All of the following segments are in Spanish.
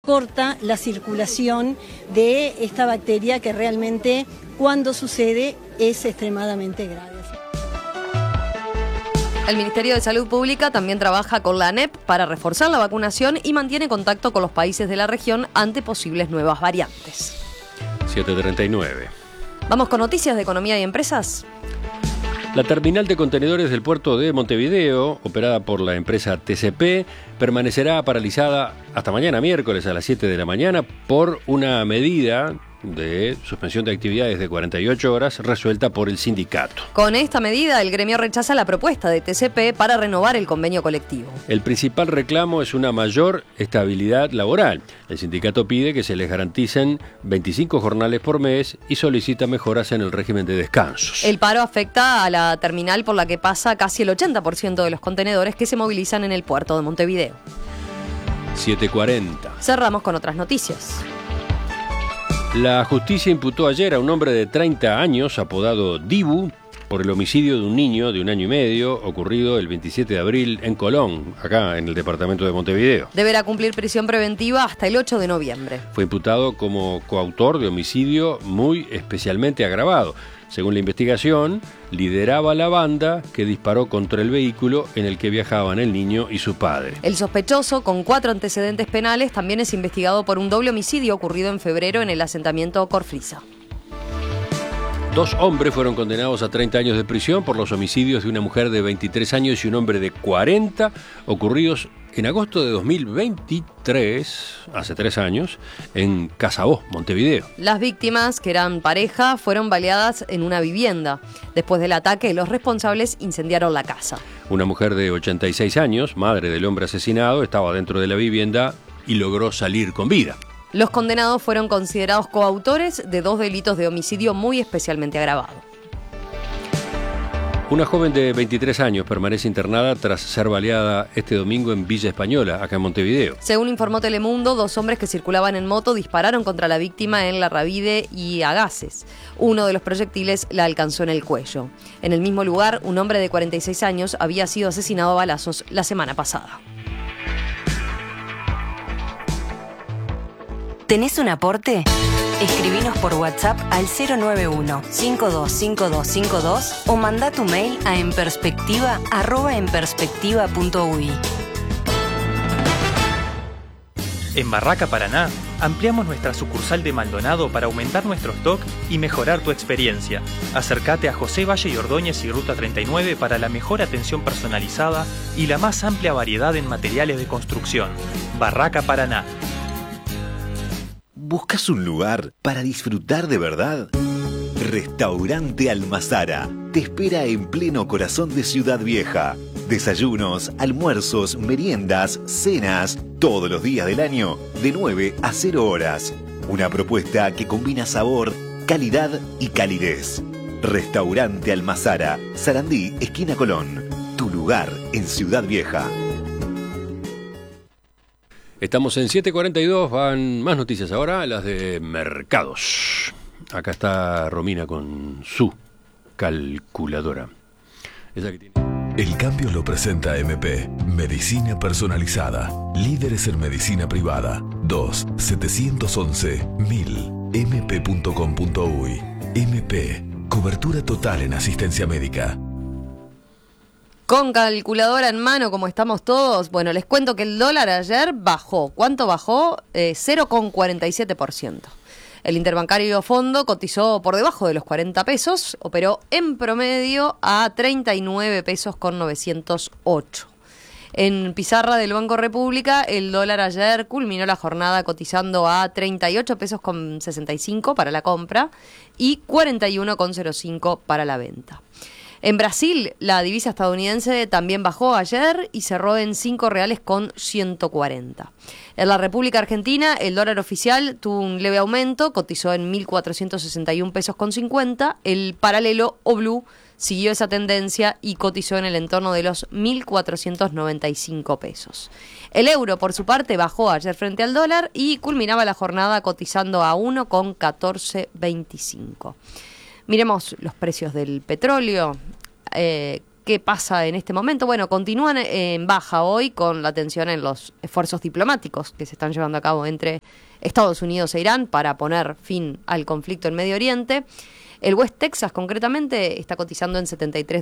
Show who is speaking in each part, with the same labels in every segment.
Speaker 1: corta la circulación de esta bacteria que realmente cuando sucede es extremadamente grave.
Speaker 2: El Ministerio de Salud Pública también trabaja con la ANEP para reforzar la vacunación y mantiene contacto con los países de la región ante posibles nuevas variantes.
Speaker 3: 7:39.
Speaker 2: Vamos con noticias de economía y empresas.
Speaker 3: La terminal de contenedores del puerto de Montevideo, operada por la empresa TCP, permanecerá paralizada hasta mañana miércoles a las 7 de la mañana por una medida de suspensión de actividades de 48 horas resuelta por el sindicato.
Speaker 2: Con esta medida, el gremio rechaza la propuesta de TCP para renovar el convenio colectivo.
Speaker 3: El principal reclamo es una mayor estabilidad laboral. El sindicato pide que se les garanticen 25 jornales por mes y solicita mejoras en el régimen de descansos.
Speaker 2: El paro afecta a la terminal por la que pasa casi el 80% de los contenedores que se movilizan en el puerto de Montevideo.
Speaker 3: 7:40.
Speaker 2: Cerramos con otras noticias.
Speaker 3: La justicia imputó ayer a un hombre de 30 años, apodado Dibu, por el homicidio de un niño de 1 año y medio, ocurrido el 27 de abril en Colón, acá en el departamento de Montevideo.
Speaker 2: Deberá cumplir prisión preventiva hasta el 8 de noviembre.
Speaker 3: Fue imputado como coautor de homicidio muy especialmente agravado. Según la investigación, lideraba la banda que disparó contra el vehículo en el que viajaban el niño y su padre.
Speaker 2: El sospechoso, con 4 antecedentes penales, también es investigado por un doble homicidio ocurrido en febrero en el asentamiento Corfrisa.
Speaker 3: 2 hombres fueron condenados a 30 años de prisión por los homicidios de una mujer de 23 años y un hombre de 40, ocurridos en agosto de 2023, hace 3 años, en Casabó, Montevideo.
Speaker 2: Las víctimas, que eran pareja, fueron baleadas en una vivienda. Después del ataque, los responsables incendiaron la casa.
Speaker 3: Una mujer de 86 años, madre del hombre asesinado, estaba dentro de la vivienda y logró salir con vida.
Speaker 2: Los condenados fueron considerados coautores de 2 delitos de homicidio muy especialmente agravado.
Speaker 3: Una joven de 23 años permanece internada tras ser baleada este domingo en Villa Española, acá en Montevideo.
Speaker 2: Según informó Telemundo, 2 hombres que circulaban en moto dispararon contra la víctima en Larravide y Agaces. Uno de los proyectiles la alcanzó en el cuello. En el mismo lugar, un hombre de 46 años había sido asesinado a balazos la semana pasada.
Speaker 4: ¿Tenés un aporte? Escribinos por WhatsApp al 091-525252 o mandá tu mail a enperspectiva@enperspectiva.ui.
Speaker 5: En Barraca Paraná, ampliamos nuestra sucursal de Maldonado para aumentar nuestro stock y mejorar tu experiencia. Acércate a José Valle y Ordóñez y Ruta 39 para la mejor atención personalizada y la más amplia variedad en materiales de construcción. Barraca Paraná.
Speaker 6: ¿Buscas un lugar para disfrutar de verdad? Restaurante Almazara te espera en pleno corazón de Ciudad Vieja. Desayunos, almuerzos, meriendas, cenas, todos los días del año, de 9 a 0 horas. Una propuesta que combina sabor, calidad y calidez. Restaurante Almazara, Sarandí, esquina Colón. Tu lugar en Ciudad Vieja.
Speaker 3: Estamos en 7:42, van más noticias ahora, las de mercados. Acá está Romina con su calculadora. Esa que tiene...
Speaker 7: El cambio lo presenta MP. Medicina personalizada. Líderes en medicina privada. 2-711-1000. mp.com.uy. MP. Cobertura total en asistencia médica.
Speaker 2: Con calculadora en mano, como estamos todos, bueno, les cuento que el dólar ayer bajó. ¿Cuánto bajó? 0,47%. El interbancario fondo cotizó por debajo de los 40 pesos, operó en promedio a 39 pesos con 908. En pizarra del Banco República, el dólar ayer culminó la jornada cotizando a 38 pesos con 65 para la compra y 41,05 para la venta. En Brasil, la divisa estadounidense también bajó ayer y cerró en $5.140. En la República Argentina, el dólar oficial tuvo un leve aumento, cotizó en 1.461 pesos con 50. El paralelo o blue siguió esa tendencia y cotizó en el entorno de los 1.495 pesos. El euro, por su parte, bajó ayer frente al dólar y culminaba la jornada cotizando a 1,1425. Miremos los precios del petróleo. ¿Qué pasa en este momento? Bueno, continúan en baja hoy con la tensión en los esfuerzos diplomáticos que se están llevando a cabo entre Estados Unidos e Irán para poner fin al conflicto en Medio Oriente. El West Texas, concretamente, está cotizando en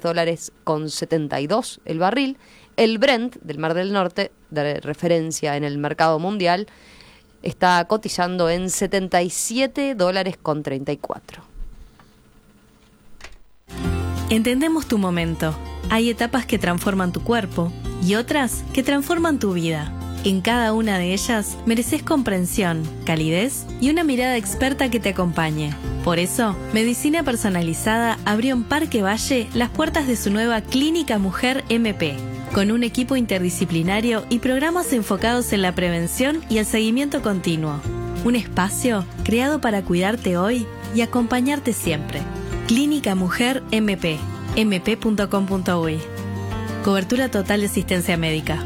Speaker 2: $73.72 el barril. El Brent, del Mar del Norte, de referencia en el mercado mundial, está cotizando en $77.34.
Speaker 8: Entendemos tu momento. Hay etapas que transforman tu cuerpo y otras que transforman tu vida. En cada una de ellas mereces comprensión, calidez y una mirada experta que te acompañe. Por eso, Medicina Personalizada abrió en Parque Valle las puertas de su nueva Clínica Mujer MP, con un equipo interdisciplinario y programas enfocados en la prevención y el seguimiento continuo. Un espacio creado para cuidarte hoy y acompañarte siempre. Clínica Mujer MP, mp.com.uy. Cobertura total de asistencia médica.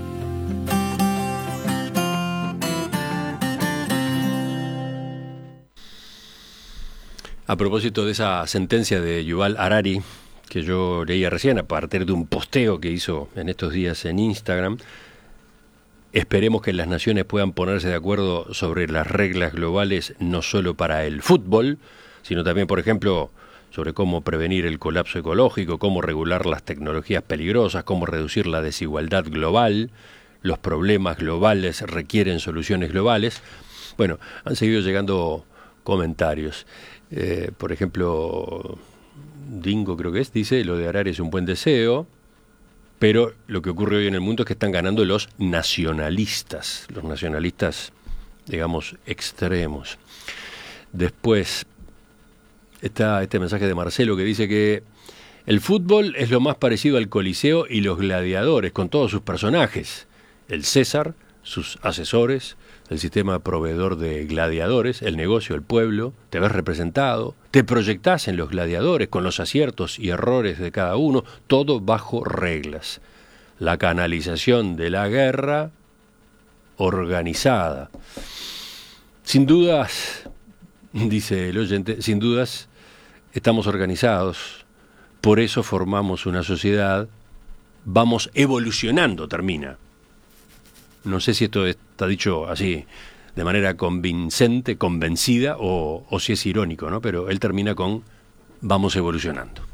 Speaker 3: A propósito de esa sentencia de Yuval Harari, que yo leía recién a partir de un posteo que hizo en estos días en Instagram, esperemos que las naciones puedan ponerse de acuerdo sobre las reglas globales, no solo para el fútbol, sino también, por ejemplo, sobre cómo prevenir el colapso ecológico, cómo regular las tecnologías peligrosas, cómo reducir la desigualdad global. Los problemas globales requieren soluciones globales. Bueno, han seguido llegando comentarios. Por ejemplo, Dingo creo que dice, lo de Harari es un buen deseo, pero lo que ocurre hoy en el mundo es que están ganando los nacionalistas, digamos, extremos. Después está este mensaje de Marcelo que dice que el fútbol es lo más parecido al Coliseo y los gladiadores, con todos sus personajes. El César, sus asesores, el sistema proveedor de gladiadores, el negocio, el pueblo, te ves representado, te proyectás en los gladiadores con los aciertos y errores de cada uno, todo bajo reglas. La canalización de la guerra organizada. Sin dudas, dice el oyente, sin dudas estamos organizados, por eso formamos una sociedad, vamos evolucionando, termina. No sé si esto está dicho así, de manera convincente, convencida, o si es irónico, ¿no? Pero él termina con vamos evolucionando.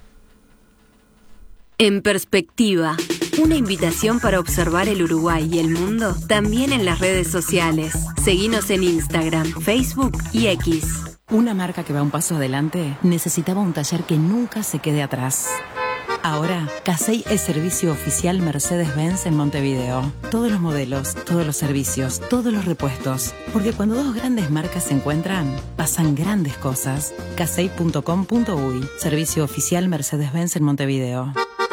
Speaker 4: En perspectiva, una invitación para observar el Uruguay y el mundo también en las redes sociales. Seguinos en Instagram, Facebook y X.
Speaker 9: Una marca que va un paso adelante necesitaba un taller que nunca se quede atrás. Ahora, Casey es servicio oficial Mercedes-Benz en Montevideo. Todos los modelos, todos los servicios, todos los repuestos. Porque cuando dos grandes marcas se encuentran, pasan grandes cosas. Casey.com.uy. Servicio oficial Mercedes-Benz en Montevideo.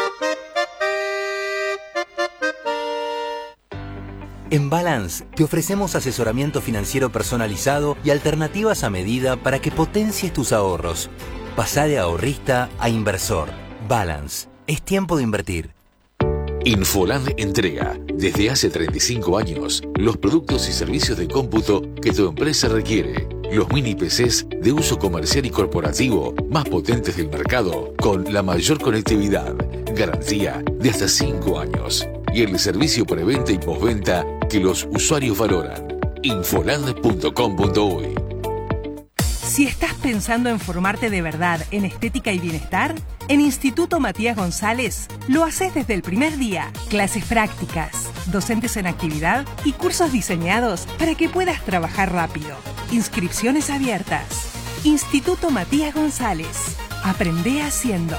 Speaker 10: En Balance te ofrecemos asesoramiento financiero personalizado y alternativas a medida para que potencies tus ahorros. Pasá de ahorrista a inversor. Balance. Es tiempo de invertir.
Speaker 11: Infoland entrega, desde hace 35 años, los productos y servicios de cómputo que tu empresa requiere. Los mini PCs de uso comercial y corporativo más potentes del mercado, con la mayor conectividad, garantía de hasta 5 años. Y el servicio preventa y postventa que los usuarios valoran. Infoland.com.uy.
Speaker 12: Si estás pensando en formarte de verdad en estética y bienestar, en Instituto Matías González lo haces desde el primer día. Clases prácticas, docentes en actividad y cursos diseñados para que puedas trabajar rápido. Inscripciones abiertas. Instituto Matías González. Aprende haciendo.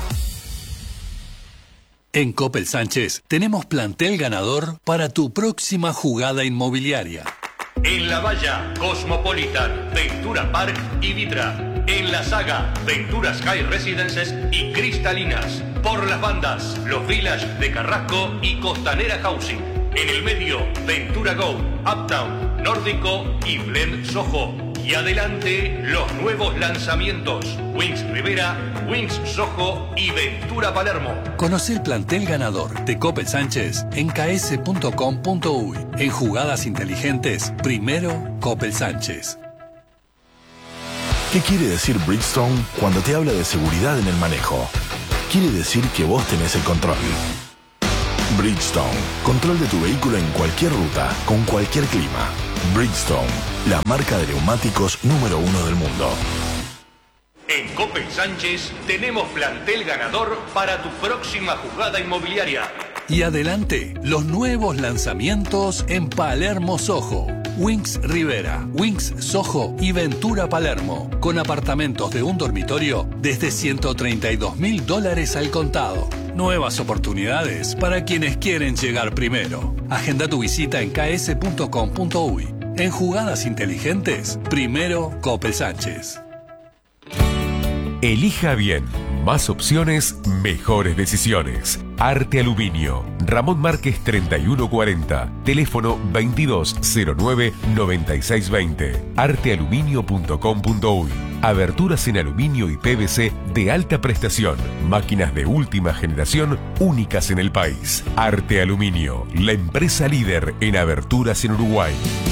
Speaker 13: En Coppel Sánchez tenemos plantel ganador para tu próxima jugada inmobiliaria.
Speaker 14: En La Valla, Cosmopolitan, Ventura Park y Vitra. En La Saga, Ventura Sky Residences y Cristalinas. Por las bandas, los Village de Carrasco y Costanera Housing. En el medio, Ventura Go, Uptown, Nórdico y Blend Soho. Y adelante, los nuevos lanzamientos. Wings Rivera, Wings Soho y Ventura Palermo.
Speaker 13: Conoce el plantel ganador de Coppel Sánchez en ks.com.uy. En jugadas inteligentes, primero Coppel Sánchez.
Speaker 7: ¿Qué quiere decir Bridgestone cuando te habla de seguridad en el manejo? quiere decir que vos tenés el control. Bridgestone, control de tu vehículo en cualquier ruta, con cualquier clima. Bridgestone, la marca de neumáticos número 1 del mundo.
Speaker 14: En Coppel Sánchez tenemos plantel ganador para tu próxima jugada inmobiliaria.
Speaker 13: Y adelante, los nuevos lanzamientos en Palermo Soho. Wings Rivera, Wings Soho y Ventura Palermo, con apartamentos de un dormitorio desde $132.000 al contado. Nuevas oportunidades para quienes quieren llegar primero. Agenda tu visita en ks.com.uy. En jugadas inteligentes, primero Coppel Sánchez.
Speaker 15: Elija bien. Más opciones, mejores decisiones. Arte Aluminio. Ramón Márquez 3140. Teléfono 2209-9620. Artealuminio.com.uy. Aberturas en aluminio y PVC de alta prestación. Máquinas de última generación únicas en el país. Arte Aluminio. La empresa líder en aberturas en Uruguay.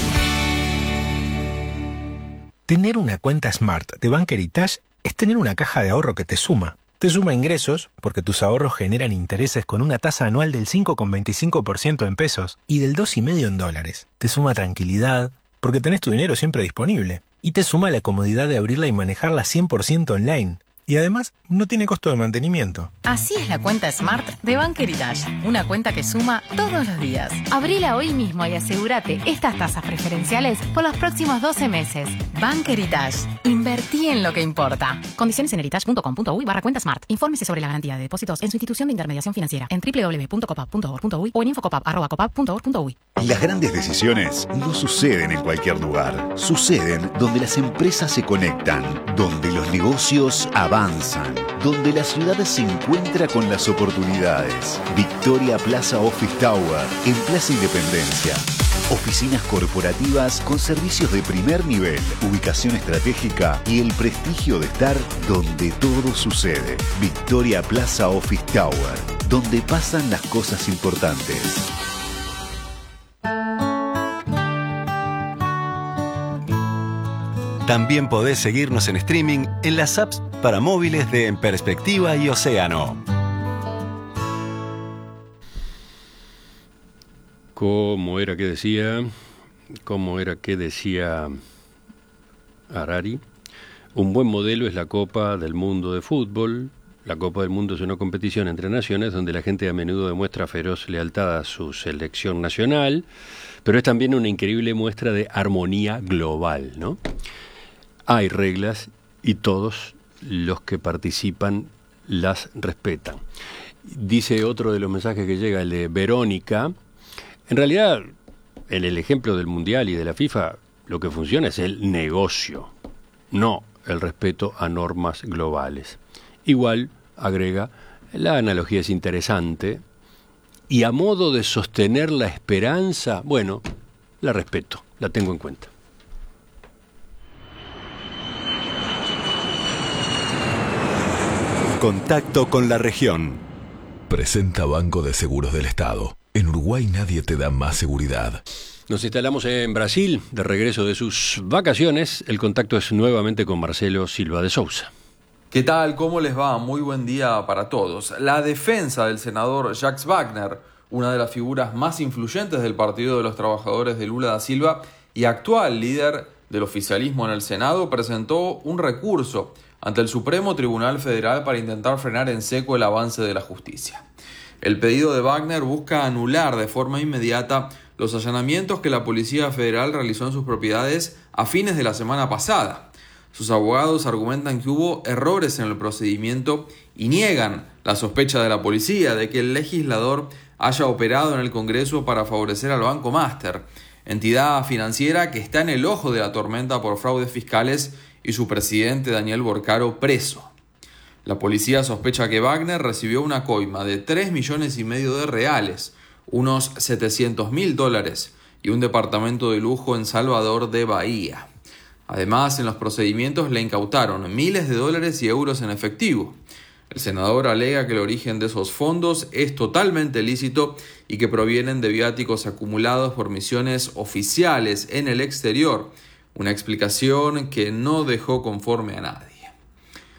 Speaker 16: Tener una cuenta Smart de Bank Heritage es tener una caja de ahorro que te suma. Te suma ingresos, porque tus ahorros generan intereses con una tasa anual del 5,25% en pesos y del 2,5% en dólares. Te suma tranquilidad, porque tenés tu dinero siempre disponible. Y te suma la comodidad de abrirla y manejarla 100% online. Y además, no tiene costo de mantenimiento.
Speaker 9: Así es la cuenta Smart de Bank Heritage. Una cuenta que suma todos los días. Abrila hoy mismo y asegúrate estas tasas preferenciales por los próximos 12 meses. Bank Heritage. Invertí en lo que importa. Condiciones en heritage.com.uy/cuenta Smart. Infórmese sobre la garantía de depósitos en su institución de intermediación financiera en www.copap.org.uy o en infocopap@copap.org.uy.
Speaker 6: Las grandes decisiones no suceden en cualquier lugar. Suceden donde las empresas se conectan, donde los negocios avanzan, donde la ciudad se encuentra con las oportunidades. Victoria Plaza Office Tower, en Plaza Independencia. Oficinas corporativas con servicios de primer nivel, ubicación estratégica y el prestigio de estar donde todo sucede. Victoria Plaza Office Tower, donde pasan las cosas importantes.
Speaker 17: También podés seguirnos en streaming en las apps para móviles de En Perspectiva y Océano.
Speaker 3: ¿Cómo era que decía Harari? Un buen modelo es la Copa del Mundo de fútbol. La Copa del Mundo es una competición entre naciones donde la gente a menudo demuestra feroz lealtad a su selección nacional, pero es también una increíble muestra de armonía global, ¿no? Hay reglas y todos los que participan las respetan. Dice otro de los mensajes que llega, el de Verónica. En realidad, en el ejemplo del Mundial y de la FIFA, lo que funciona es el negocio, no el respeto a normas globales. Igual, agrega, la analogía es interesante y a modo de sostener la esperanza, bueno, la respeto, la tengo en cuenta.
Speaker 17: Contacto con la región.
Speaker 7: Presenta Banco de Seguros del Estado. En Uruguay nadie te da más seguridad.
Speaker 3: Nos instalamos en Brasil, de regreso de sus vacaciones. El contacto es nuevamente con Marcelo Silva de Sousa.
Speaker 18: ¿Qué tal? ¿Cómo les va? Muy buen día para todos. La defensa del senador Jacques Wagner, una de las figuras más influyentes del Partido de los Trabajadores de Lula da Silva y actual líder del oficialismo en el Senado, presentó un recurso ante el Supremo Tribunal Federal para intentar frenar en seco el avance de la justicia. El pedido de Wagner busca anular de forma inmediata los allanamientos que la Policía Federal realizó en sus propiedades a fines de la semana pasada. Sus abogados argumentan que hubo errores en el procedimiento y niegan la sospecha de la policía de que el legislador haya operado en el Congreso para favorecer al Banco Master, entidad financiera que está en el ojo de la tormenta por fraudes fiscales y su presidente Daniel Borcaro preso. La policía sospecha que Wagner recibió una coima de 3,5 millones de reales, unos $700.000, y un departamento de lujo en Salvador de Bahía. Además, en los procedimientos le incautaron miles de dólares y euros en efectivo. El senador alega que el origen de esos fondos es totalmente lícito y que provienen de viáticos acumulados por misiones oficiales en el exterior, una explicación que no dejó conforme a nadie.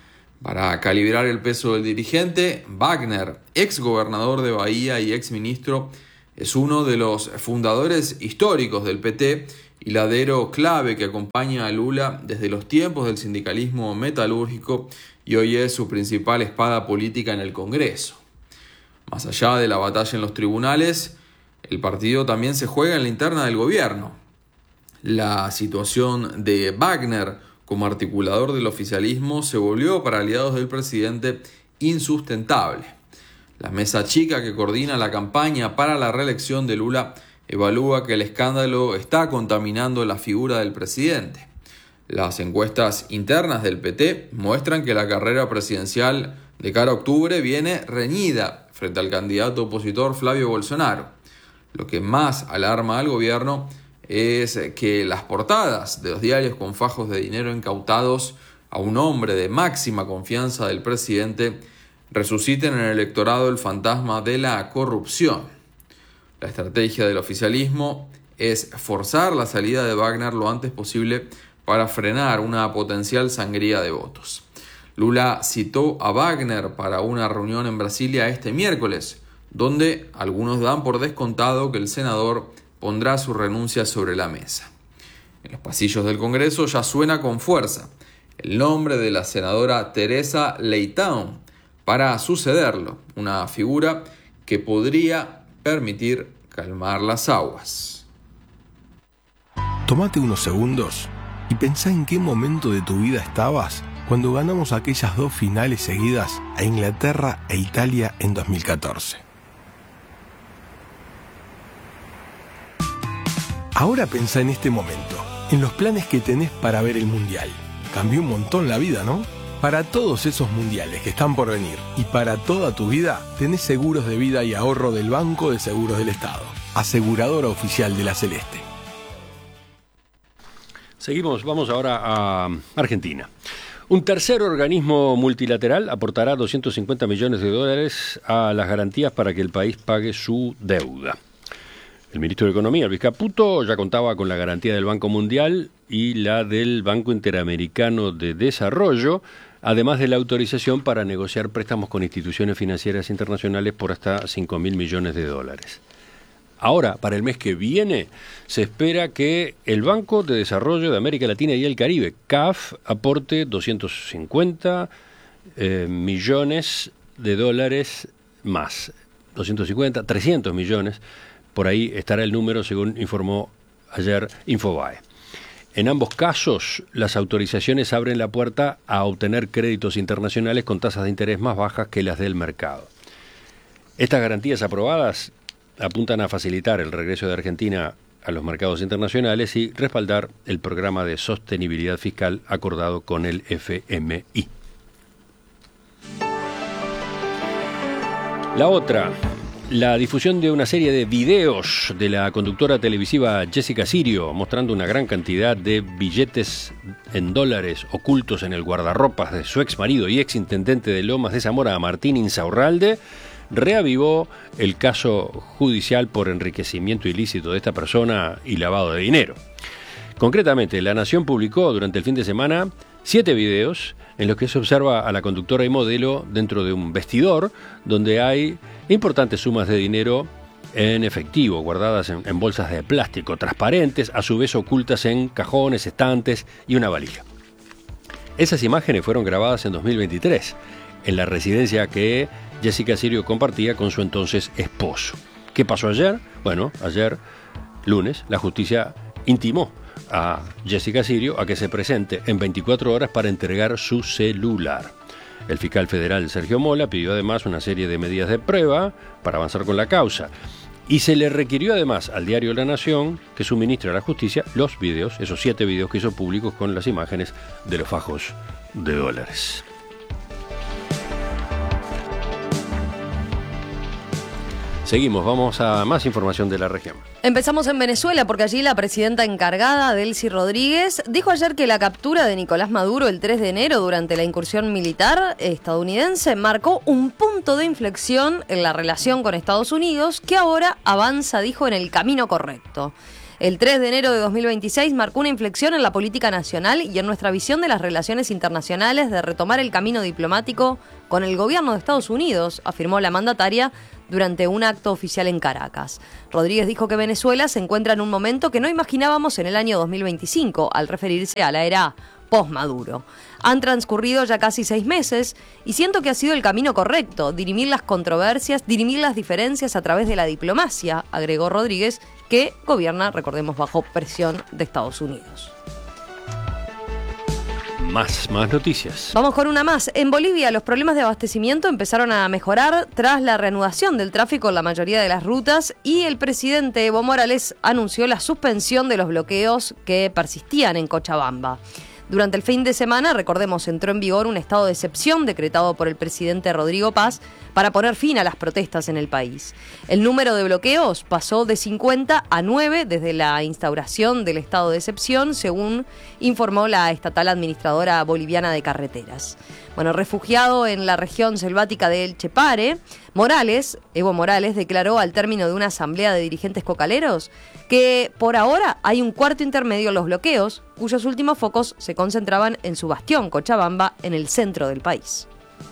Speaker 18: Para calibrar el peso del dirigente, Wagner, ex gobernador de Bahía y ex ministro, es uno de los fundadores históricos del PT y ladero clave que acompaña a Lula desde los tiempos del sindicalismo metalúrgico y hoy es su principal espada política en el Congreso. Más allá de la batalla en los tribunales, el partido también se juega en la interna del gobierno. La situación de Wagner como articulador del oficialismo se volvió para aliados del presidente insustentable. La mesa chica que coordina la campaña para la reelección de Lula evalúa que el escándalo está contaminando la figura del presidente. Las encuestas internas del PT muestran que la carrera presidencial de cara a octubre viene reñida frente al candidato opositor Flavio Bolsonaro. Lo que más alarma al gobierno es que las portadas de los diarios con fajos de dinero incautados a un hombre de máxima confianza del presidente resuciten en el electorado el fantasma de la corrupción. La estrategia del oficialismo es forzar la salida de Wagner lo antes posible para frenar una potencial sangría de votos. Lula citó a Wagner para una reunión en Brasilia este miércoles, donde algunos dan por descontado que el senador pondrá su renuncia sobre la mesa. En los pasillos del Congreso ya suena con fuerza el nombre de la senadora Teresa Leitão para sucederlo, una figura que podría permitir calmar las aguas.
Speaker 7: Tómate unos segundos y pensá en qué momento de tu vida estabas cuando ganamos aquellas 2 finales seguidas a Inglaterra e Italia en 2014. Ahora pensá en este momento, en los planes que tenés para ver el Mundial. Cambió un montón la vida, ¿no? Para todos esos mundiales que están por venir y para toda tu vida, tenés seguros de vida y ahorro del Banco de Seguros del Estado, aseguradora oficial de la Celeste.
Speaker 3: Seguimos, vamos ahora a Argentina. Un tercer organismo multilateral aportará 250 millones de dólares a las garantías para que el país pague su deuda. El ministro de Economía, Luis Caputo, ya contaba con la garantía del Banco Mundial y la del Banco Interamericano de Desarrollo, además de la autorización para negociar préstamos con instituciones financieras internacionales por hasta 5.000 millones de dólares. Ahora, para el mes que viene, se espera que el Banco de Desarrollo de América Latina y el Caribe, CAF, aporte 250 millones de dólares más. 250, 300 millones. Por ahí estará el número, según informó ayer Infobae. En ambos casos, las autorizaciones abren la puerta a obtener créditos internacionales con tasas de interés más bajas que las del mercado. Estas garantías aprobadas apuntan a facilitar el regreso de Argentina a los mercados internacionales y respaldar el programa de sostenibilidad fiscal acordado con el FMI. La otra, la difusión de una serie de videos de la conductora televisiva Jessica Sirio mostrando una gran cantidad de billetes en dólares ocultos en el guardarropas de su ex marido y ex intendente de Lomas de Zamora, Martín Insaurralde, reavivó el caso judicial por enriquecimiento ilícito de esta persona y lavado de dinero. Concretamente, La Nación publicó durante el fin de semana 7 videos en los que se observa a la conductora y modelo dentro de un vestidor donde hay importantes sumas de dinero en efectivo, guardadas en bolsas de plástico transparentes, a su vez ocultas en cajones, estantes y una valija. Esas imágenes fueron grabadas en 2023, en la residencia que Jessica Sirio compartía con su entonces esposo. ¿Qué pasó ayer? Bueno, ayer, lunes, la justicia intimó a Jessica Sirio a que se presente en 24 horas para entregar su celular. El fiscal federal Sergio Mola pidió además una serie de medidas de prueba para avanzar con la causa. Y se le requirió además al diario La Nación que suministre a la justicia los videos, esos 7 videos que hizo públicos con las imágenes de los fajos de dólares. Seguimos, vamos a más información de la región.
Speaker 2: Empezamos en Venezuela porque allí la presidenta encargada, Delcy Rodríguez, dijo ayer que la captura de Nicolás Maduro el 3 de enero durante la incursión militar estadounidense marcó un punto de inflexión en la relación con Estados Unidos que ahora avanza, dijo, en el camino correcto. El 3 de enero de 2026 marcó una inflexión en la política nacional y en nuestra visión de las relaciones internacionales de retomar el camino diplomático con el gobierno de Estados Unidos, afirmó la mandataria durante un acto oficial en Caracas. Rodríguez dijo que Venezuela se encuentra en un momento que no imaginábamos en el año 2025, al referirse a la era post-Maduro. Han transcurrido ya casi 6 meses y siento que ha sido el camino correcto, dirimir las controversias, dirimir las diferencias a través de la diplomacia, agregó Rodríguez, que gobierna, recordemos, bajo presión de Estados Unidos.
Speaker 3: Más noticias.
Speaker 2: Vamos con una más. En Bolivia los problemas de abastecimiento empezaron a mejorar tras la reanudación del tráfico en la mayoría de las rutas y el presidente Evo Morales anunció la suspensión de los bloqueos que persistían en Cochabamba. Durante el fin de semana, recordemos, entró en vigor un estado de excepción decretado por el presidente Rodrigo Paz para poner fin a las protestas en el país. El número de bloqueos pasó de 50 a 9 desde la instauración del estado de excepción, según informó la estatal administradora boliviana de carreteras. Bueno, refugiado en la región selvática del Chepare, Evo Morales, declaró al término de una asamblea de dirigentes cocaleros que por ahora hay un cuarto intermedio en los bloqueos, cuyos últimos focos se concentraban en su bastión, Cochabamba, en el centro del país.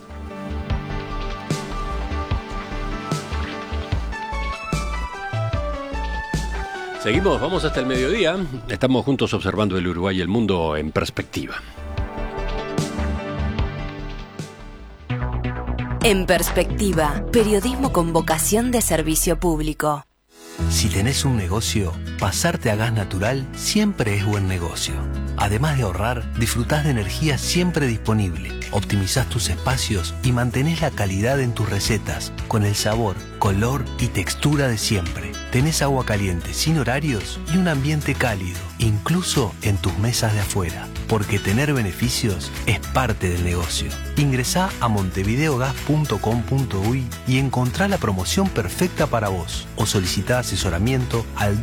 Speaker 3: Seguimos, vamos hasta el mediodía. Estamos juntos observando el Uruguay y el mundo en perspectiva.
Speaker 4: En Perspectiva, periodismo con vocación de servicio público.
Speaker 10: Si tenés un negocio, pasarte a gas natural siempre es buen negocio. Además de ahorrar, disfrutás de energía siempre disponible, optimizás tus espacios y mantenés la calidad en tus recetas, con el sabor, color y textura de siempre. Tenés agua caliente sin horarios y un ambiente cálido, incluso en tus mesas de afuera. Porque tener beneficios es parte del negocio. Ingresá a montevideogas.com.uy y encontrá la promoción perfecta para vos. O solicitá asesoramiento al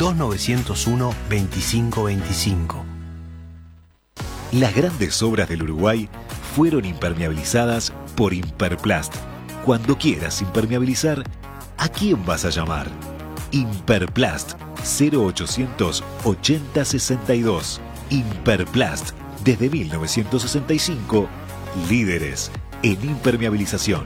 Speaker 10: 2901-2525.
Speaker 6: Las grandes obras del Uruguay fueron impermeabilizadas por Imperplast. Cuando quieras impermeabilizar, ¿a quién vas a llamar? Imperplast 0800 8062. Imperplast, desde 1965, líderes en impermeabilización.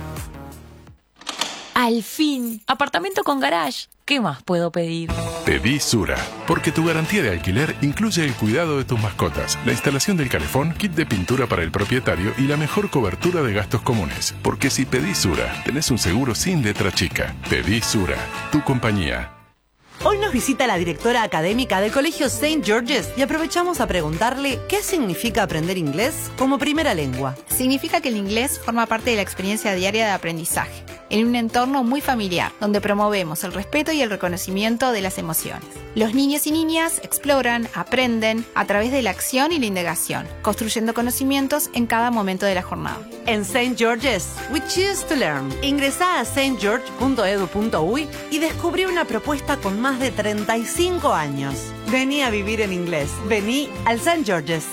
Speaker 19: Al fin, apartamento con garage. ¿Qué más puedo pedir?
Speaker 15: Pedí Sura, porque tu garantía de alquiler incluye el cuidado de tus mascotas, la instalación del calefón, kit de pintura para el propietario y la mejor cobertura de gastos comunes. Porque si pedís Sura, tenés un seguro sin letra chica. Pedí Sura, tu compañía.
Speaker 20: Hoy nos visita la directora académica del Colegio St. George's y aprovechamos a preguntarle qué significa aprender inglés como primera lengua.
Speaker 21: Significa que el inglés forma parte de la experiencia diaria de aprendizaje, en un entorno muy familiar, donde promovemos el respeto y el reconocimiento de las emociones. Los niños y niñas exploran, aprenden a través de la acción y la indagación, construyendo conocimientos en cada momento de la jornada.
Speaker 20: En St. George's, we choose to learn. Ingresá a stgeorge.edu.uy y descubrí una propuesta con más de 35 años. Vení a vivir en inglés. Vení al St. George's.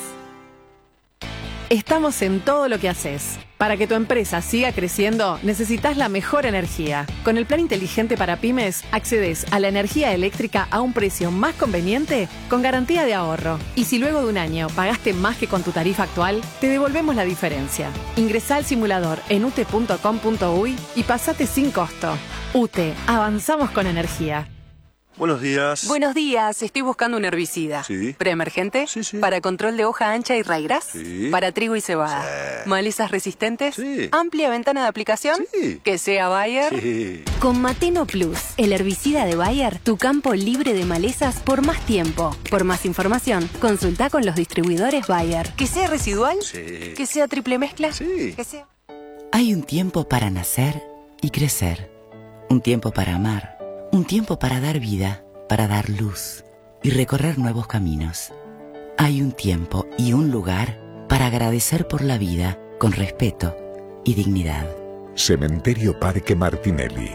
Speaker 22: Estamos en todo lo que haces. Para que tu empresa siga creciendo, necesitas la mejor energía. Con el plan inteligente para pymes, accedes a la energía eléctrica a un precio más conveniente con garantía de ahorro. Y si luego de un año pagaste más que con tu tarifa actual, te devolvemos la diferencia. Ingresá al simulador en ute.com.uy y pasate sin costo. UTE, avanzamos con energía.
Speaker 23: Buenos días.
Speaker 24: Buenos días, estoy buscando un herbicida.
Speaker 23: Sí.
Speaker 24: ¿Preemergente?
Speaker 23: Sí.
Speaker 24: ¿Para control de hoja ancha y raigras?
Speaker 23: Sí.
Speaker 24: ¿Para trigo y cebada?
Speaker 23: Sí.
Speaker 24: ¿Malezas resistentes?
Speaker 23: Sí.
Speaker 24: ¿Amplia ventana de aplicación?
Speaker 23: Sí.
Speaker 24: ¿Que sea Bayer?
Speaker 23: Sí.
Speaker 4: Con Mateno Plus, el herbicida de Bayer, tu campo libre de malezas por más tiempo. Por más información, consulta con los distribuidores Bayer.
Speaker 24: ¿Que sea residual?
Speaker 23: Sí.
Speaker 24: ¿Que sea triple mezcla?
Speaker 23: Sí.
Speaker 24: ¿Que sea?
Speaker 25: Hay un tiempo para nacer y crecer. Un tiempo para amar. Un tiempo para dar vida, para dar luz y recorrer nuevos caminos. Hay un tiempo y un lugar para agradecer por la vida con respeto y dignidad.
Speaker 26: Cementerio Parque Martinelli,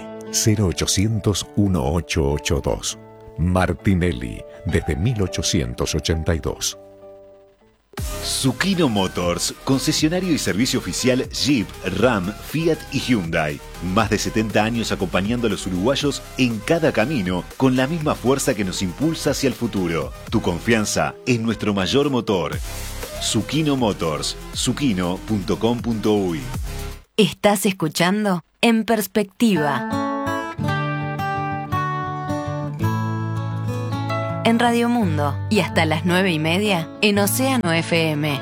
Speaker 26: 0800-1882. Martinelli, desde 1882.
Speaker 6: Zucchino Motors, concesionario y servicio oficial Jeep, Ram, Fiat y Hyundai. Más de 70 años acompañando a los uruguayos en cada camino, con la misma fuerza que nos impulsa hacia el futuro. Tu confianza es nuestro mayor motor. Zucchino Motors, zucchino.com.uy.
Speaker 4: Estás escuchando En Perspectiva. En Radio Mundo y hasta las 9:30 en Océano FM.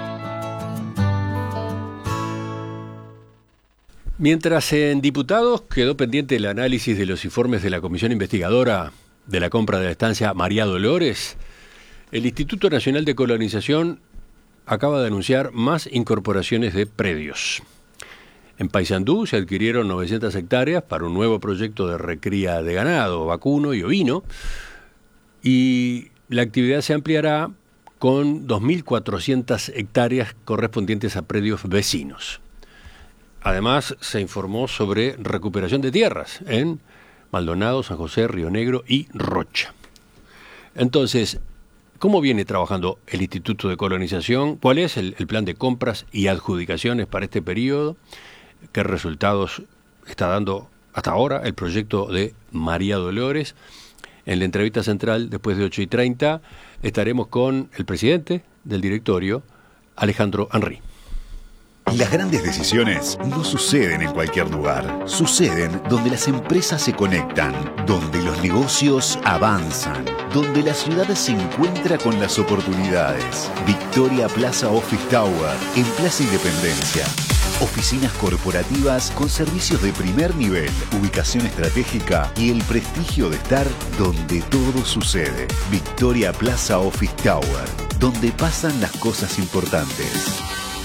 Speaker 3: Mientras en diputados quedó pendiente el análisis de los informes de la Comisión Investigadora de la compra de la estancia María Dolores, el Instituto Nacional de Colonización acaba de anunciar más incorporaciones de predios. En Paysandú se adquirieron 900 hectáreas para un nuevo proyecto de recría de ganado, vacuno y ovino, y la actividad se ampliará con 2.400 hectáreas correspondientes a predios vecinos. Además, se informó sobre recuperación de tierras en Maldonado, San José, Río Negro y Rocha. Entonces, ¿cómo viene trabajando el Instituto de Colonización? ¿Cuál es el plan de compras y adjudicaciones para este periodo? ¿Qué resultados está dando hasta ahora el proyecto de María Dolores? En la entrevista central, después de 8:30, estaremos con el presidente del directorio, Alejandro Henry.
Speaker 6: Las grandes decisiones no suceden en cualquier lugar. Suceden donde las empresas se conectan, donde los negocios avanzan, donde la ciudad se encuentra con las oportunidades. Victoria Plaza Office Tower, en Plaza Independencia. Oficinas corporativas con servicios de primer nivel, ubicación estratégica y el prestigio de estar donde todo sucede. Victoria Plaza Office Tower, donde pasan las cosas importantes.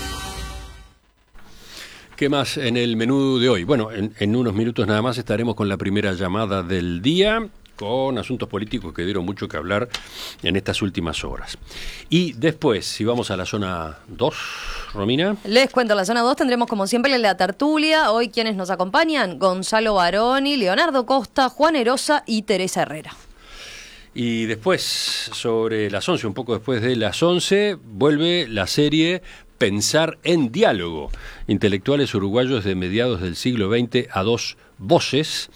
Speaker 3: ¿Qué más en el menú de hoy? Bueno, en unos minutos nada más estaremos con la primera llamada del día, con asuntos políticos que dieron mucho que hablar en estas últimas horas. Y después, si vamos a la zona 2, Romina.
Speaker 2: Les cuento, en la zona 2 tendremos como siempre la tertulia. Hoy quienes nos acompañan: Gonzalo Baroni, Leonardo Costa, Juan Erosa y Teresa Herrera.
Speaker 3: Y después, sobre las 11, un poco después de las 11, vuelve la serie Pensar en Diálogo. Intelectuales uruguayos de mediados del siglo XX a dos voces.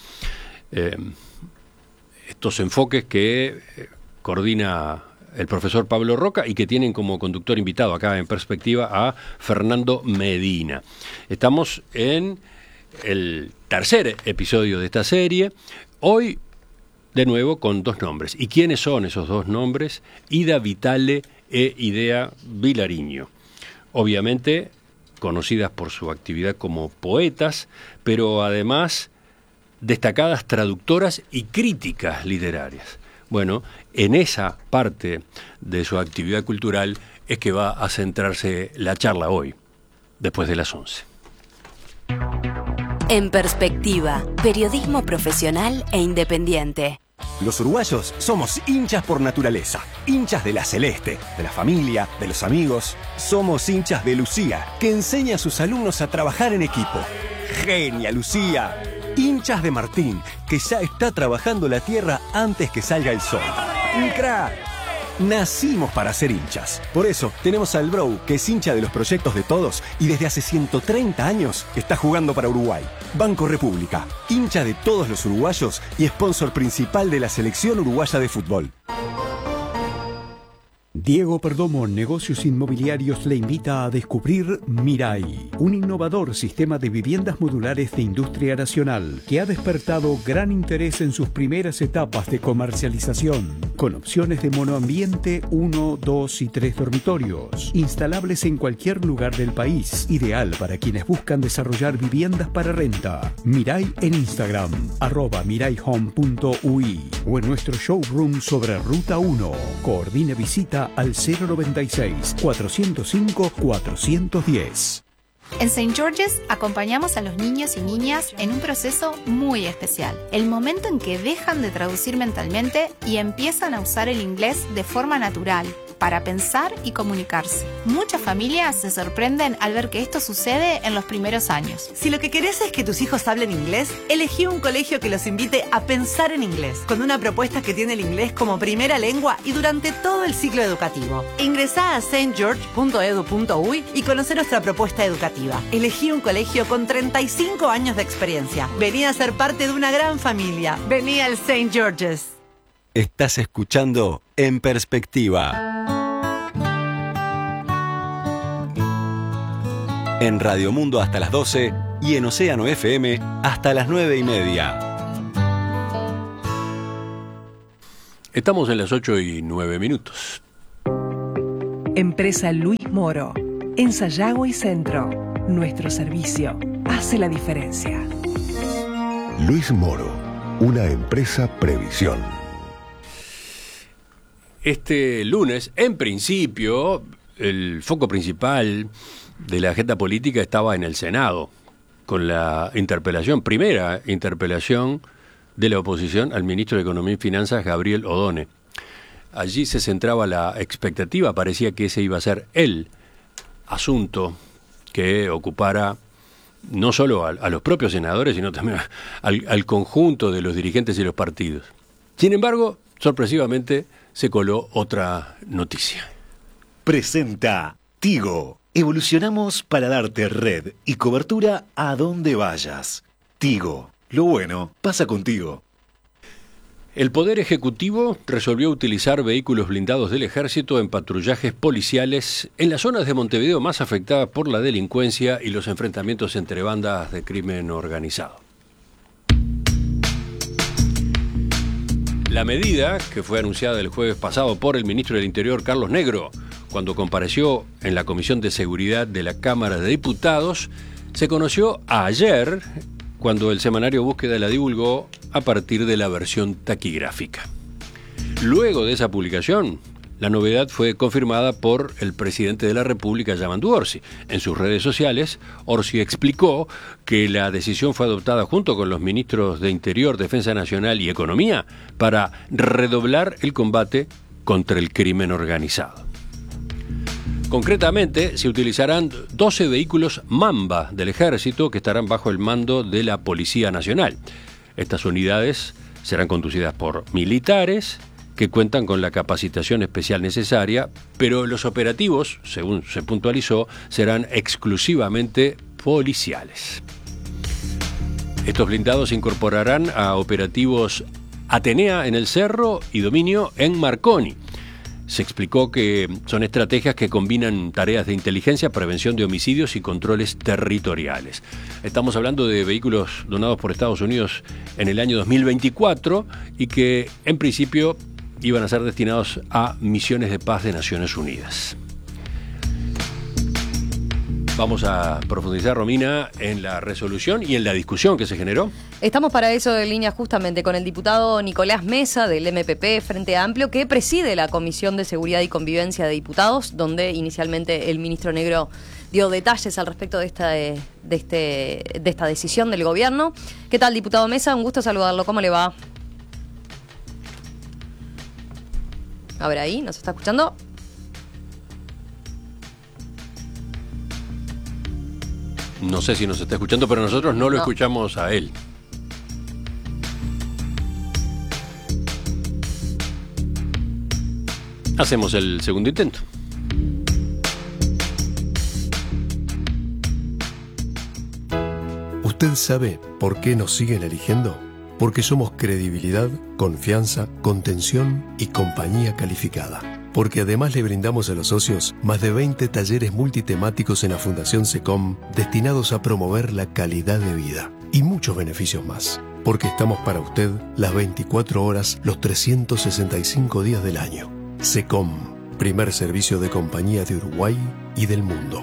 Speaker 3: Estos enfoques que coordina el profesor Pablo Roca y que tienen como conductor invitado acá en Perspectiva a Fernando Medina. Estamos en el tercer episodio de esta serie. Hoy, de nuevo, con dos nombres. ¿Y quiénes son esos dos nombres? Ida Vitale e Idea Vilariño. Obviamente conocidas por su actividad como poetas, pero además destacadas traductoras y críticas literarias. Bueno, en esa parte de su actividad cultural es que va a centrarse la charla hoy, después de las 11.
Speaker 4: En Perspectiva, periodismo profesional e independiente.
Speaker 1: Los uruguayos somos hinchas por naturaleza, hinchas de la celeste, de la familia, de los amigos. Somos hinchas de Lucía, que enseña a sus alumnos a trabajar en equipo. ¡Genia, Lucía! Hinchas de Martín, que ya está trabajando la tierra antes que salga el sol. ¡Un crack! Nacimos para ser hinchas. Por eso tenemos al Bro, que es hincha de los proyectos de todos y desde hace 130 años está jugando para Uruguay. Banco República, hincha de todos los uruguayos y sponsor principal de la selección uruguaya de fútbol.
Speaker 5: Diego Perdomo Negocios Inmobiliarios le invita a descubrir Mirai, un innovador sistema de viviendas modulares de industria nacional que ha despertado gran interés en sus primeras etapas de comercialización, con opciones de monoambiente 1, 2 y 3 dormitorios, instalables en cualquier lugar del país, ideal para quienes buscan desarrollar viviendas para renta. Mirai en Instagram, @miraihome.ui o en nuestro showroom sobre Ruta 1. Coordine visita al 096-405-410.
Speaker 21: En St. George's acompañamos a los niños y niñas en un proceso muy especial. El momento en que dejan de traducir mentalmente y empiezan a usar el inglés de forma natural. para pensar y comunicarse. Muchas familias se sorprenden al ver que esto sucede en los primeros años.
Speaker 20: Si lo que querés es que tus hijos hablen inglés, elegí un colegio que los invite a pensar en inglés, con una propuesta que tiene el inglés como primera lengua y durante todo el ciclo educativo. Ingresá a stgeorge.edu.uy y conocer nuestra propuesta educativa. Elegí un colegio con 35 años de experiencia. Vení a ser parte de una gran familia. Vení al St. George's.
Speaker 17: Estás escuchando En Perspectiva. En Radio Mundo hasta las 12 y en Océano FM hasta las 9:30.
Speaker 3: Estamos en las 8:09.
Speaker 8: Empresa Luis Moro. En Sayago y Centro. Nuestro servicio hace la diferencia.
Speaker 11: Luis Moro, una empresa Previsión.
Speaker 3: Este lunes, en principio, el foco principal de la agenda política estaba en el Senado, con la primera interpelación de la oposición al ministro de Economía y Finanzas, Gabriel Odone. Allí se centraba la expectativa, parecía que ese iba a ser el asunto que ocupara no solo a los propios senadores, sino también al conjunto de los dirigentes y los partidos. Sin embargo, sorpresivamente, se coló otra noticia.
Speaker 6: Presenta Tigo. Evolucionamos para darte red y cobertura a donde vayas. Tigo. Lo bueno pasa contigo.
Speaker 3: El Poder Ejecutivo resolvió utilizar vehículos blindados del Ejército en patrullajes policiales en las zonas de Montevideo más afectadas por la delincuencia y los enfrentamientos entre bandas de crimen organizado. La medida, que fue anunciada el jueves pasado por el ministro del Interior, Carlos Negro, cuando compareció en la Comisión de Seguridad de la Cámara de Diputados, se conoció ayer, cuando el semanario Búsqueda la divulgó a partir de la versión taquigráfica. Luego de esa publicación, la novedad fue confirmada por el presidente de la República, Yamandu Orsi. En sus redes sociales, Orsi explicó que la decisión fue adoptada junto con los ministros de Interior, Defensa Nacional y Economía para redoblar el combate contra el crimen organizado. Concretamente, se utilizarán 12 vehículos Mamba del Ejército que estarán bajo el mando de la Policía Nacional. Estas unidades serán conducidas por militares que cuentan con la capacitación especial necesaria, pero los operativos, según se puntualizó, serán exclusivamente policiales. Estos blindados se incorporarán a operativos Atenea en el Cerro y Dominio en Marconi. Se explicó que son estrategias que combinan tareas de inteligencia, prevención de homicidios y controles territoriales. Estamos hablando de vehículos donados por Estados Unidos en el año 2024 y que, en principio, iban a ser destinados a misiones de paz de Naciones Unidas. Vamos a profundizar, Romina, en la resolución y en la discusión que se generó.
Speaker 2: Estamos para eso en línea justamente con el diputado Nicolás Mesa del MPP Frente Amplio, que preside la Comisión de Seguridad y Convivencia de Diputados, donde inicialmente el ministro Negro dio detalles al respecto de esta decisión del gobierno. ¿Qué tal, diputado Mesa? Un gusto saludarlo. ¿Cómo le va? A ver, ahí, ¿nos está escuchando?
Speaker 3: No sé si nos está escuchando, pero nosotros no lo escuchamos a él. Hacemos el segundo intento.
Speaker 11: ¿Usted sabe por qué nos siguen eligiendo? Porque somos credibilidad, confianza, contención y compañía calificada. Porque además le brindamos a los socios más de 20 talleres multitemáticos en la Fundación SECOM destinados a promover la calidad de vida y muchos beneficios más. Porque estamos para usted las 24 horas, los 365 días del año. SECOM, primer servicio de compañía de Uruguay y del mundo.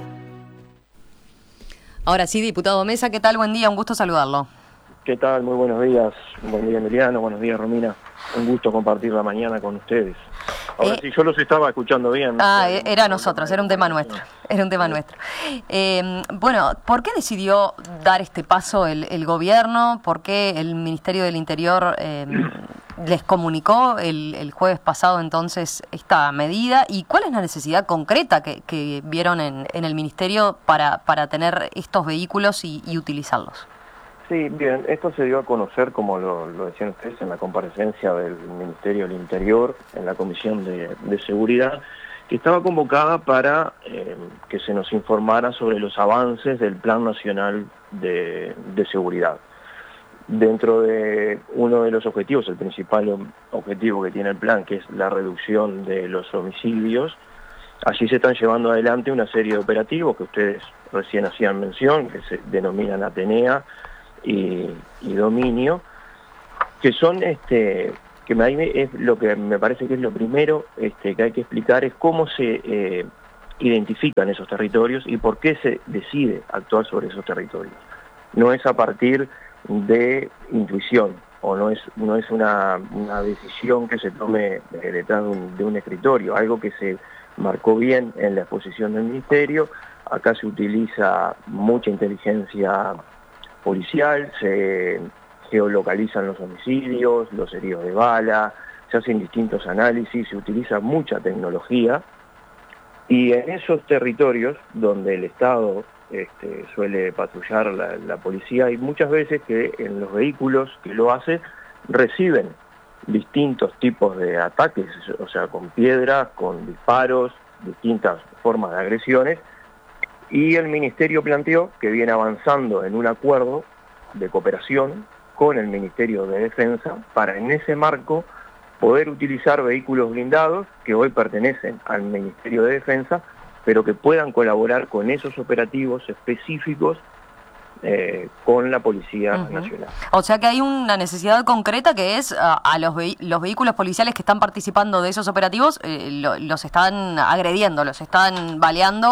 Speaker 2: Ahora sí, diputado Mesa, ¿qué tal? Buen día, un gusto saludarlo.
Speaker 12: ¿Qué tal? Muy buenos días. Buen día, Emiliano. Buenos días, Romina. Un gusto compartir la mañana con ustedes. Ahora sí, yo los estaba escuchando bien.
Speaker 2: Era nosotros, era un tema nuestro. Bueno, ¿por qué decidió dar este paso el gobierno? ¿Por qué el Ministerio del Interior les comunicó el jueves pasado entonces esta medida? ¿Y cuál es la necesidad concreta que vieron en el Ministerio para tener estos vehículos y utilizarlos?
Speaker 12: Sí, bien, esto se dio a conocer, como lo decían ustedes, en la comparecencia del Ministerio del Interior, en la Comisión de Seguridad, que estaba convocada para que se nos informara sobre los avances del Plan Nacional de Seguridad. Dentro de uno de los objetivos, el principal objetivo que tiene el plan, que es la reducción de los homicidios, allí se están llevando adelante una serie de operativos que ustedes recién hacían mención, que se denominan Atenea y Dominio, que son que es lo que me parece que es lo primero que hay que explicar, es cómo se identifican esos territorios y por qué se decide actuar sobre esos territorios. No es a partir de intuición, o no es una decisión que se tome detrás de un escritorio, algo que se marcó bien en la exposición del Ministerio. Acá se utiliza mucha inteligencia policial, se geolocalizan los homicidios, los heridos de bala, se hacen distintos análisis, se utiliza mucha tecnología, y en esos territorios donde el Estado suele patrullar la policía, hay muchas veces que en los vehículos que lo hacen reciben distintos tipos de ataques, o sea, con piedras, con disparos, distintas formas de agresiones, y el Ministerio planteó que viene avanzando en un acuerdo de cooperación con el Ministerio de Defensa para en ese marco poder utilizar vehículos blindados que hoy pertenecen al Ministerio de Defensa, pero que puedan colaborar con esos operativos específicos con la Policía Nacional.
Speaker 2: O sea que hay una necesidad concreta que es a los vehículos policiales que están participando de esos operativos, los están agrediendo, los están baleando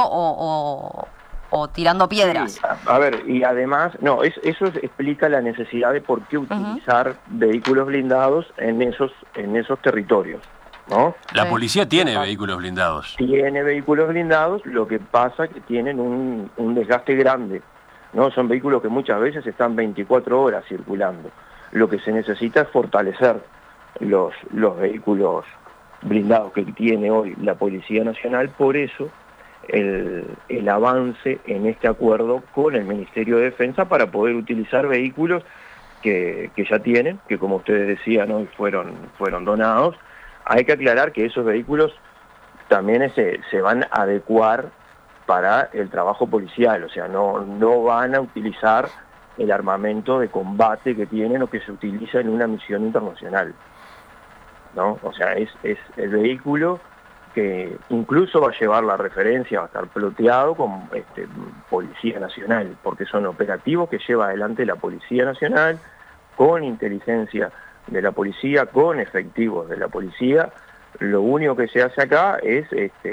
Speaker 2: o tirando piedras.
Speaker 12: Sí, a ver, y además, eso explica la necesidad de por qué utilizar vehículos blindados en esos territorios, ¿no?
Speaker 3: La policía tiene vehículos blindados.
Speaker 12: Tiene vehículos blindados, lo que pasa que tienen un desgaste grande, ¿no? Son vehículos que muchas veces están 24 horas circulando. Lo que se necesita es fortalecer los vehículos blindados que tiene hoy la Policía Nacional. Por eso el avance en este acuerdo con el Ministerio de Defensa para poder utilizar vehículos que ya tienen, que como ustedes decían hoy fueron donados. Hay que aclarar que esos vehículos también se van a adecuar para el trabajo policial, o sea, no van a utilizar el armamento de combate que tienen o que se utiliza en una misión internacional, ¿no? O sea, es el vehículo que incluso va a llevar la referencia, va a estar ploteado con Policía Nacional, porque son operativos que lleva adelante la Policía Nacional, con inteligencia de la policía, con efectivos de la policía. Lo único que se hace acá es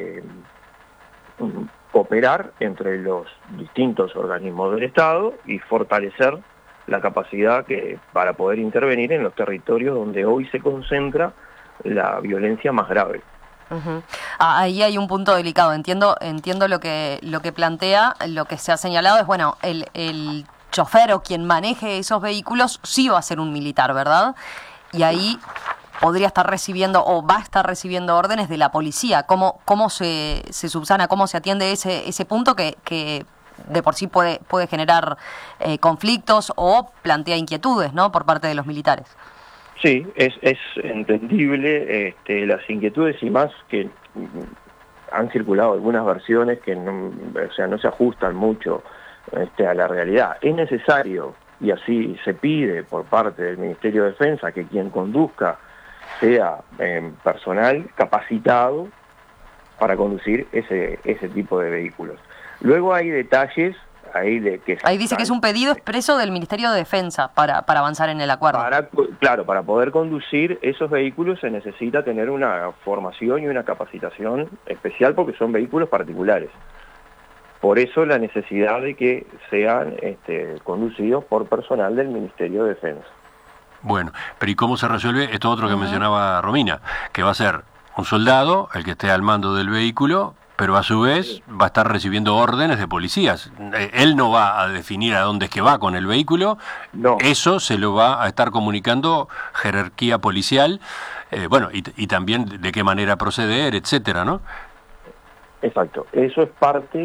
Speaker 12: cooperar entre los distintos organismos del Estado y fortalecer la capacidad para poder intervenir en los territorios donde hoy se concentra la violencia más grave.
Speaker 2: Ahí hay un punto delicado. Entiendo lo que plantea, lo que se ha señalado es, bueno, el chofer o quien maneje esos vehículos sí va a ser un militar, ¿verdad? Y ahí podría estar recibiendo o va a estar recibiendo órdenes de la policía. ¿Cómo se subsana, cómo se atiende ese punto que de por sí puede generar conflictos o plantea inquietudes, ¿no?, por parte de los militares?
Speaker 12: Sí, es entendible las inquietudes, y más que han circulado algunas versiones que no se ajustan mucho a la realidad. Es necesario, y así se pide por parte del Ministerio de Defensa, que quien conduzca sea personal capacitado para conducir ese tipo de vehículos. Luego hay detalles ahí dice
Speaker 2: que es un pedido expreso del Ministerio de Defensa para avanzar en el acuerdo.
Speaker 12: Para poder conducir esos vehículos se necesita tener una formación y una capacitación especial, porque son vehículos particulares. Por eso la necesidad de que sean conducidos por personal del Ministerio de Defensa.
Speaker 3: Bueno, pero ¿y cómo se resuelve esto otro que mencionaba Romina? Que va a ser un soldado el que esté al mando del vehículo, pero a su vez va a estar recibiendo órdenes de policías. Él no va a definir a dónde es que va con el vehículo, no. Eso se lo va a estar comunicando jerarquía policial, bueno, y también de qué manera proceder, etcétera, ¿no?
Speaker 12: Exacto, eso es parte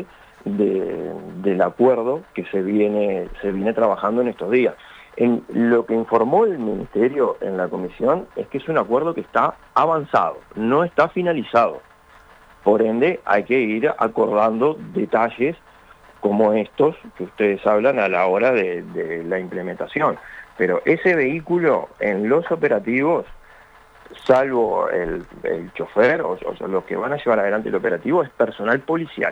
Speaker 12: del acuerdo que se viene trabajando en estos días. En lo que informó el Ministerio en la comisión es que es un acuerdo que está avanzado, no está finalizado. Por ende, hay que ir acordando detalles como estos que ustedes hablan a la hora de la implementación. Pero ese vehículo en los operativos, salvo el chofer, o sea, los que van a llevar adelante el operativo, es personal policial.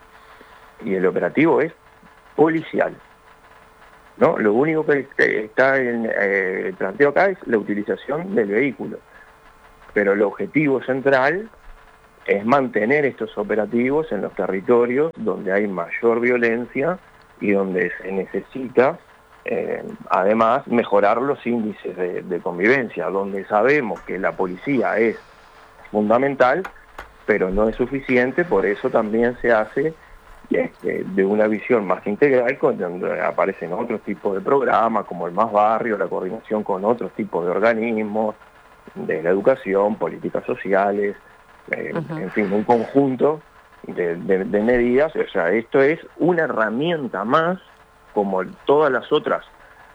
Speaker 12: Y el operativo es policial, ¿no? Lo único que está en el planteo acá es la utilización del vehículo. Pero el objetivo central es mantener estos operativos en los territorios donde hay mayor violencia y donde se necesita, además, mejorar los índices de convivencia, donde sabemos que la policía es fundamental, pero no es suficiente, por eso también se hace de una visión más integral, donde aparecen otros tipos de programas, como el Más Barrio, la coordinación con otros tipos de organismos, de la educación, políticas sociales, en fin, un conjunto de medidas. O sea, esto es una herramienta más, como todas las otras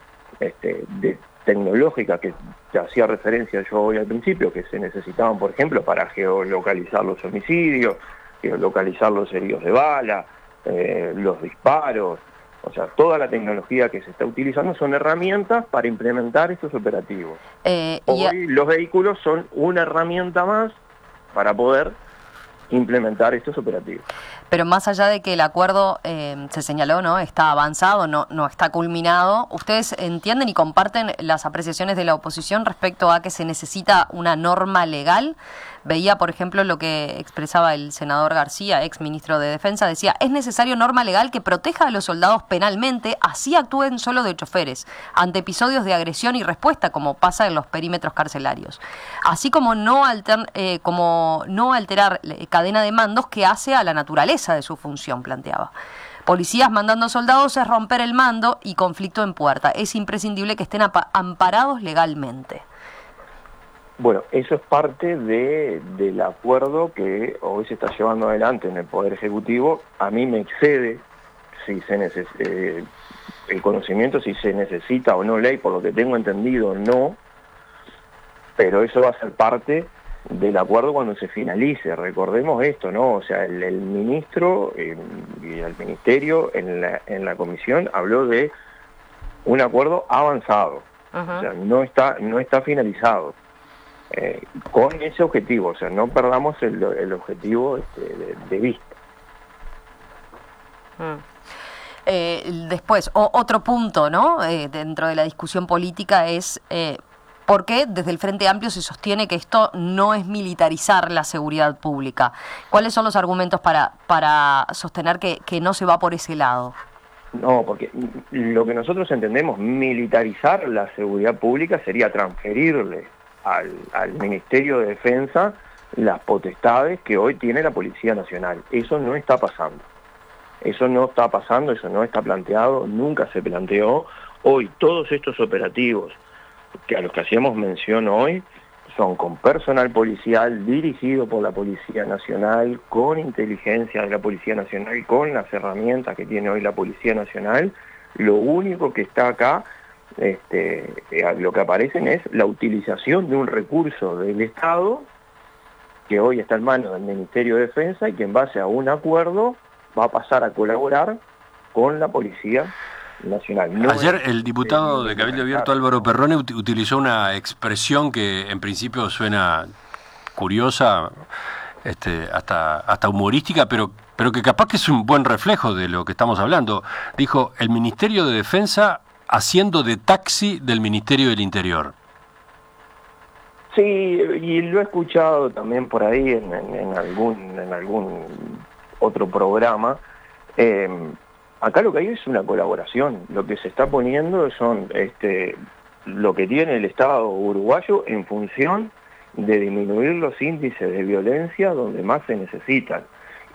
Speaker 12: tecnológicas que te hacía referencia yo hoy al principio, que se necesitaban, por ejemplo, para geolocalizar los homicidios, geolocalizar los heridos de bala, los disparos. O sea, toda la tecnología que se está utilizando son herramientas para implementar estos operativos. Hoy los vehículos son una herramienta más para poder implementar estos operativos.
Speaker 2: Pero más allá de que el acuerdo se señaló, ¿no?, está avanzado, no está culminado, ¿ustedes entienden y comparten las apreciaciones de la oposición respecto a que se necesita una norma legal? Veía, por ejemplo, lo que expresaba el senador García, ex ministro de Defensa, decía: es necesario norma legal que proteja a los soldados penalmente, así actúen solo de choferes, ante episodios de agresión y respuesta, como pasa en los perímetros carcelarios. Así como no alterar cadena de mandos que hace a la naturaleza de su función, planteaba. Policías mandando soldados es romper el mando y conflicto en puerta. Es imprescindible que estén amparados legalmente.
Speaker 12: Bueno, eso es parte del acuerdo que hoy se está llevando adelante en el Poder Ejecutivo. A mí me excede el conocimiento, si se necesita o no ley, por lo que tengo entendido, no, pero eso va a ser parte del acuerdo cuando se finalice. Recordemos esto, ¿no? O sea, el ministro y el ministerio en la comisión habló de un acuerdo avanzado. O sea, no está finalizado. Con ese objetivo, o sea, no perdamos el objetivo de vista.
Speaker 2: Después, otro punto, ¿no?, dentro de la discusión política es por qué desde el Frente Amplio se sostiene que esto no es militarizar la seguridad pública. ¿Cuáles son los argumentos para sostener que no se va por ese lado?
Speaker 12: No, porque lo que nosotros entendemos, militarizar la seguridad pública sería transferirle al Ministerio de Defensa las potestades que hoy tiene la Policía Nacional. Eso no está pasando. Eso no está pasando, eso no está planteado, nunca se planteó. Hoy todos estos operativos a los que hacíamos mención hoy son con personal policial dirigido por la Policía Nacional, con inteligencia de la Policía Nacional, con las herramientas que tiene hoy la Policía Nacional. Lo único que está acá, lo que aparecen es la utilización de un recurso del Estado que hoy está en manos del Ministerio de Defensa y que en base a un acuerdo va a pasar a colaborar con la Policía Nacional. No.
Speaker 3: Ayer el diputado de Cabildo Abierto Álvaro Perrone utilizó una expresión que en principio suena curiosa, hasta humorística, pero que capaz que es un buen reflejo de lo que estamos hablando. Dijo: el Ministerio de Defensa haciendo de taxi del Ministerio del Interior.
Speaker 12: Sí, y lo he escuchado también por ahí en algún otro programa. Acá lo que hay es una colaboración. Lo que se está poniendo son lo que tiene el Estado uruguayo en función de disminuir los índices de violencia donde más se necesitan.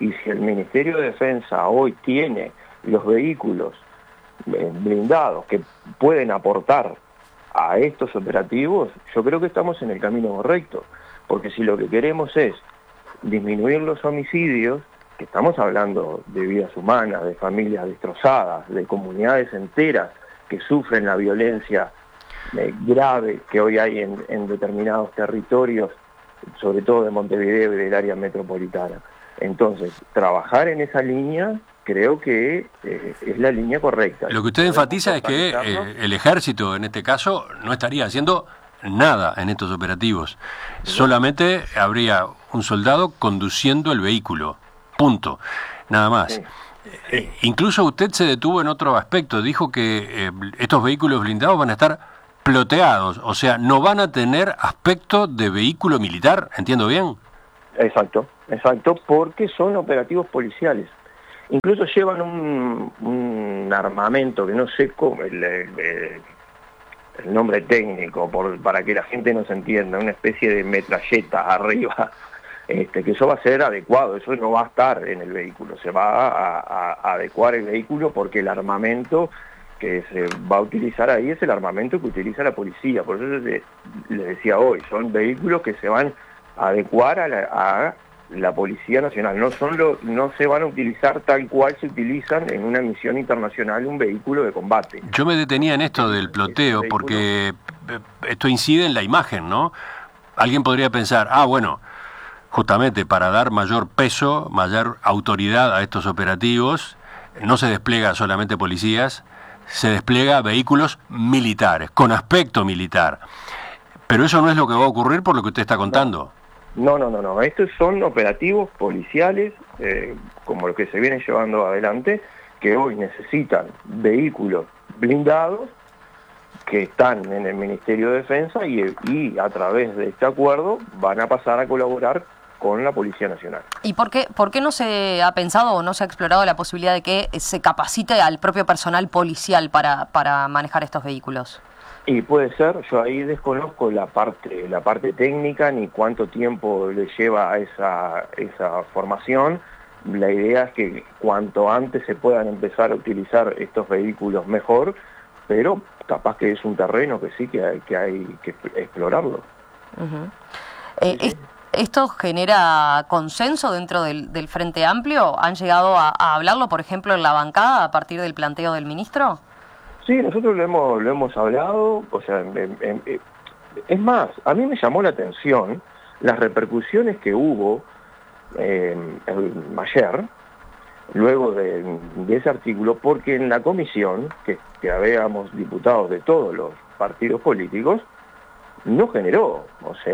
Speaker 12: Y si el Ministerio de Defensa hoy tiene los vehículos blindados que pueden aportar a estos operativos, yo creo que estamos en el camino correcto, porque si lo que queremos es disminuir los homicidios, que estamos hablando de vidas humanas, de familias destrozadas, de comunidades enteras que sufren la violencia grave que hoy hay en determinados territorios, sobre todo de Montevideo y del área metropolitana. Entonces, trabajar en esa línea creo que es la línea correcta.
Speaker 3: Lo que usted enfatiza es que el ejército, en este caso, no estaría haciendo nada en estos operativos. Solamente habría un soldado conduciendo el vehículo. Punto. Nada más. Sí. Incluso usted se detuvo en otro aspecto. Dijo que estos vehículos blindados van a estar ploteados. O sea, no van a tener aspecto de vehículo militar. ¿Entiendo bien?
Speaker 12: Exacto, porque son operativos policiales. Incluso llevan un armamento que no sé cómo, el nombre técnico, para que la gente nos entienda, una especie de metralleta arriba, que eso va a ser adecuado, eso no va a estar en el vehículo, se va a adecuar el vehículo porque el armamento que se va a utilizar ahí es el armamento que utiliza la policía. Por eso le decía hoy, son vehículos que se van a adecuar a la Policía Nacional, no se van a utilizar tal cual se utilizan en una misión internacional un vehículo de combate.
Speaker 3: Yo me detenía en esto del ploteo porque esto incide en la imagen, ¿no? Alguien podría pensar, bueno, justamente para dar mayor peso, mayor autoridad a estos operativos, no se despliega solamente policías, se despliega vehículos militares, con aspecto militar. Pero eso no es lo que va a ocurrir por lo que usted está contando.
Speaker 12: No. Estos son operativos policiales, como los que se vienen llevando adelante, que hoy necesitan vehículos blindados que están en el Ministerio de Defensa y a través de este acuerdo van a pasar a colaborar con la Policía Nacional.
Speaker 2: ¿Y por qué no se ha pensado o no se ha explorado la posibilidad de que se capacite al propio personal policial para manejar estos vehículos?
Speaker 12: Y puede ser, yo ahí desconozco la parte técnica ni cuánto tiempo le lleva a esa formación. La idea es que cuanto antes se puedan empezar a utilizar estos vehículos mejor, pero capaz que es un terreno que sí que hay que explorarlo.
Speaker 2: Uh-huh. ¿Esto genera consenso dentro del Frente Amplio? ¿Han llegado a hablarlo, por ejemplo, en la bancada a partir del planteo del ministro?
Speaker 12: Sí, nosotros lo hemos hablado, o sea, es más, a mí me llamó la atención las repercusiones que hubo ayer, luego de ese artículo, porque en la comisión, que habíamos diputados de todos los partidos políticos, no generó,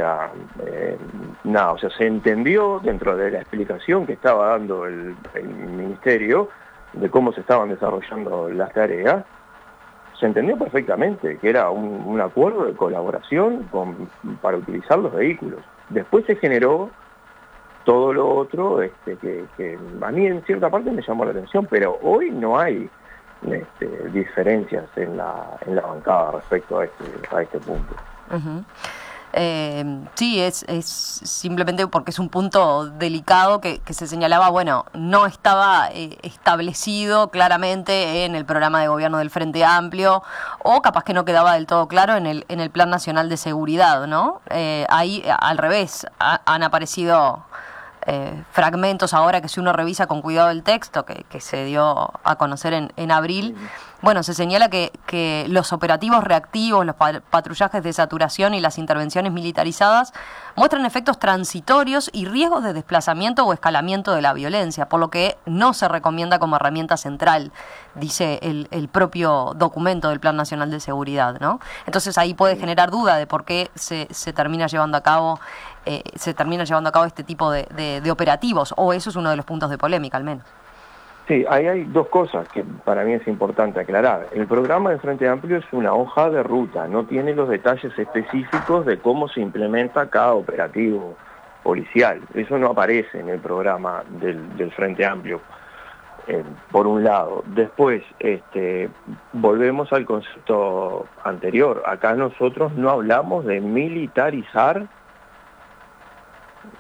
Speaker 12: nada, se entendió dentro de la explicación que estaba dando el ministerio de cómo se estaban desarrollando las tareas. Se entendió perfectamente que era un acuerdo de colaboración para utilizar los vehículos. Después se generó todo lo otro que a mí en cierta parte me llamó la atención, pero hoy no hay diferencias en la bancada respecto a este punto.
Speaker 2: Uh-huh. Sí, es simplemente porque es un punto delicado que se señalaba, no estaba establecido claramente en el programa de gobierno del Frente Amplio, o capaz que no quedaba del todo claro en el Plan Nacional de Seguridad, ¿no? Ahí, al revés, han aparecido fragmentos ahora que si uno revisa con cuidado el texto que se dio a conocer en abril, se señala que los operativos reactivos, los patrullajes de saturación y las intervenciones militarizadas muestran efectos transitorios y riesgos de desplazamiento o escalamiento de la violencia, por lo que no se recomienda como herramienta central, dice el propio documento del Plan Nacional de Seguridad, ¿no? Entonces ahí puede generar duda de por qué se termina llevando a cabo este tipo de operativos, o eso es uno de los puntos de polémica al menos.
Speaker 12: Sí, ahí hay dos cosas que para mí es importante aclarar. El programa del Frente Amplio es una hoja de ruta, no tiene los detalles específicos de cómo se implementa cada operativo policial. Eso no aparece en el programa del Frente Amplio, por un lado. Después, volvemos al concepto anterior. Acá nosotros no hablamos de militarizar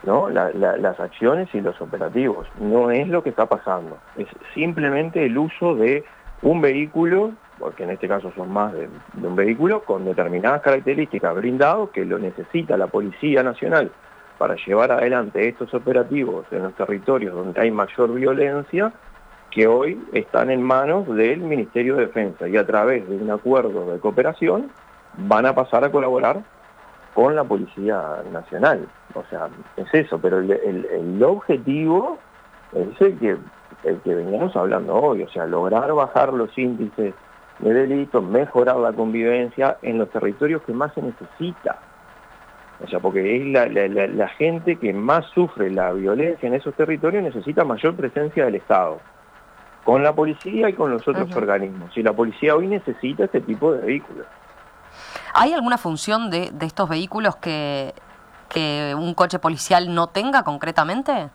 Speaker 12: ¿no? Las acciones y los operativos. No es lo que está pasando. Es simplemente el uso de un vehículo, porque en este caso son más de un vehículo, con determinadas características blindado que lo necesita la Policía Nacional para llevar adelante estos operativos en los territorios donde hay mayor violencia, que hoy están en manos del Ministerio de Defensa y a través de un acuerdo de cooperación van a pasar a colaborar con la Policía Nacional. O sea, es eso, pero el objetivo es el que veníamos hablando hoy, o sea, lograr bajar los índices de delitos, mejorar la convivencia en los territorios que más se necesita. O sea, porque es la gente que más sufre la violencia en esos territorios necesita mayor presencia del Estado, con la policía y con los otros organismos. Y la policía hoy necesita este tipo de vehículos.
Speaker 2: ¿Hay alguna función de estos vehículos que un coche policial no tenga concretamente?